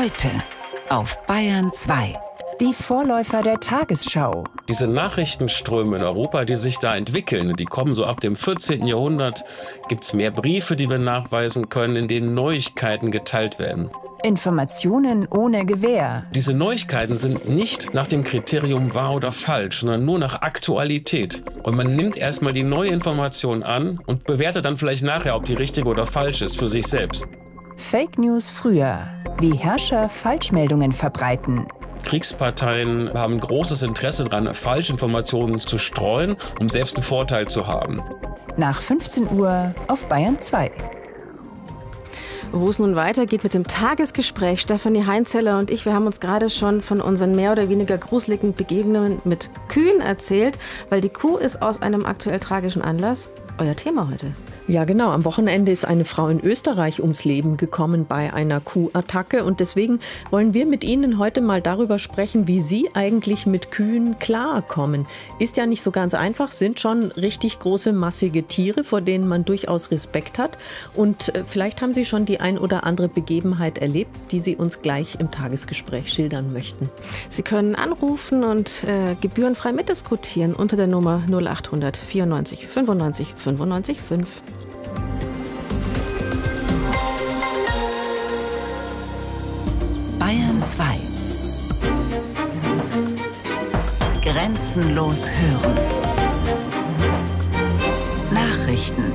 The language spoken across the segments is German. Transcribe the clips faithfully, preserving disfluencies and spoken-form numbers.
Heute auf Bayern zwei. Die Vorläufer der Tagesschau. Diese Nachrichtenströme in Europa, die sich da entwickeln, die kommen so ab dem vierzehnten Jahrhundert, gibt es mehr Briefe, die wir nachweisen können, in denen Neuigkeiten geteilt werden. Informationen ohne Gewähr. Diese Neuigkeiten sind nicht nach dem Kriterium wahr oder falsch, sondern nur nach Aktualität. Und man nimmt erstmal die neue Information an und bewertet dann vielleicht nachher, ob die richtig oder falsch ist für sich selbst. Fake News früher. Wie Herrscher Falschmeldungen verbreiten. Kriegsparteien haben großes Interesse daran, Falschinformationen zu streuen, um selbst einen Vorteil zu haben. Nach fünfzehn Uhr auf Bayern zwei. Wo es nun weitergeht mit dem Tagesgespräch, Stefanie Heinzeller und ich, wir haben uns gerade schon von unseren mehr oder weniger gruseligen Begegnungen mit Kühen erzählt, weil die Kuh ist aus einem aktuell tragischen Anlass euer Thema heute. Ja, genau. Am Wochenende ist eine Frau in Österreich ums Leben gekommen bei einer Kuhattacke. Und deswegen wollen wir mit Ihnen heute mal darüber sprechen, wie Sie eigentlich mit Kühen klarkommen. Ist ja nicht so ganz einfach, sind schon richtig große, massige Tiere, vor denen man durchaus Respekt hat. Und vielleicht haben Sie schon die ein oder andere Begebenheit erlebt, die Sie uns gleich im Tagesgespräch schildern möchten. Sie können anrufen und äh, gebührenfrei mitdiskutieren unter der Nummer null acht hundert vierundneunzig fünfundneunzig fünfundneunzig fünf. Bayern zwei. Grenzenlos hören. Nachrichten.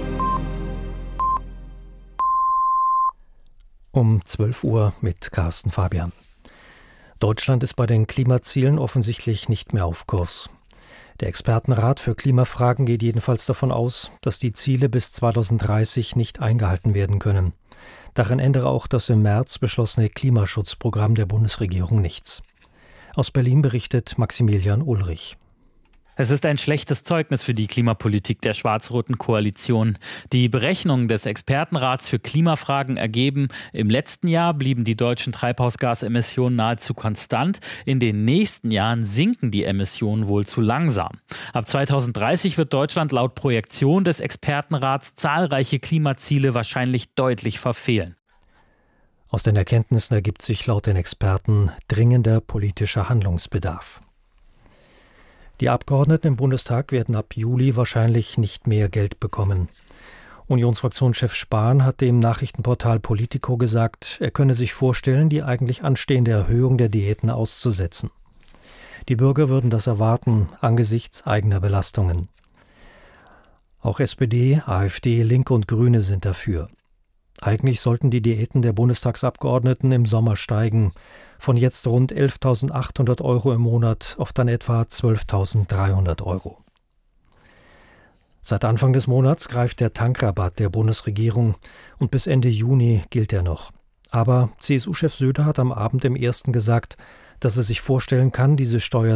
Um zwölf Uhr mit Carsten Fabian. Deutschland ist bei den Klimazielen offensichtlich nicht mehr auf Kurs. Der Expertenrat für Klimafragen geht jedenfalls davon aus, dass die Ziele bis zweitausenddreißig nicht eingehalten werden können. Daran ändere auch das im März beschlossene Klimaschutzprogramm der Bundesregierung nichts. Aus Berlin berichtet Maximilian Ulrich. Es ist ein schlechtes Zeugnis für die Klimapolitik der schwarz-roten Koalition. Die Berechnungen des Expertenrats für Klimafragen ergeben, im letzten Jahr blieben die deutschen Treibhausgasemissionen nahezu konstant. In den nächsten Jahren sinken die Emissionen wohl zu langsam. Ab zweitausenddreißig wird Deutschland laut Projektion des Expertenrats zahlreiche Klimaziele wahrscheinlich deutlich verfehlen. Aus den Erkenntnissen ergibt sich laut den Experten dringender politischer Handlungsbedarf. Die Abgeordneten im Bundestag werden ab Juli wahrscheinlich nicht mehr Geld bekommen. Unionsfraktionschef Spahn hat dem Nachrichtenportal Politico gesagt, er könne sich vorstellen, die eigentlich anstehende Erhöhung der Diäten auszusetzen. Die Bürger würden das erwarten, angesichts eigener Belastungen. Auch S P D, AfD, Linke und Grüne sind dafür. Eigentlich sollten die Diäten der Bundestagsabgeordneten im Sommer steigen, von jetzt rund elftausendachthundert Euro im Monat auf dann etwa zwölftausenddreihundert Euro. Seit Anfang des Monats greift der Tankrabatt der Bundesregierung und bis Ende Juni gilt er noch. Aber C S U-Chef Söder hat am Abend im Ersten gesagt, dass er sich vorstellen kann, diese Steuer